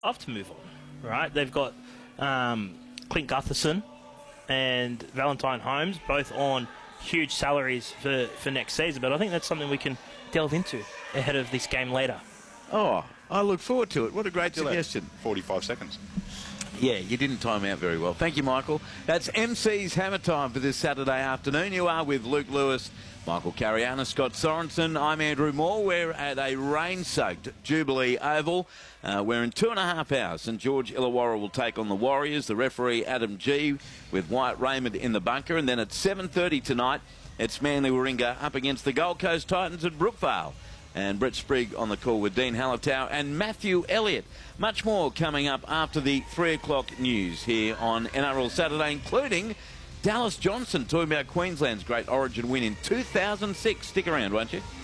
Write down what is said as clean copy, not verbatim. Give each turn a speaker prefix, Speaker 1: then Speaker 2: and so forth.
Speaker 1: love to move on, right? They've got Clint Gutherson and Valentine Holmes, both on huge salaries for next season, but I think that's something we can delve into ahead of this game later.
Speaker 2: Oh, I look forward to it. What a great suggestion.
Speaker 3: 45 seconds.
Speaker 2: Yeah, you didn't time out very well. Thank you, Michael. That's MC's Hammer Time for this Saturday afternoon. You are with Luke Lewis, Michael Cariana, Scott Sorensen. I'm Andrew Moore. We're at a rain-soaked Jubilee Oval. We're in 2.5 hours. St George Illawarra will take on the Warriors. The referee, Adam G, with Wyatt Raymond in the bunker. And then at 7:30 tonight, it's Manly Warringah up against the Gold Coast Titans at Brookvale. And Brett Sprigg on the call with Dean Hallertau and Matthew Elliott. Much more coming up after the 3 o'clock news here on NRL Saturday, including Dallas Johnson talking about Queensland's great Origin win in 2006. Stick around, won't you?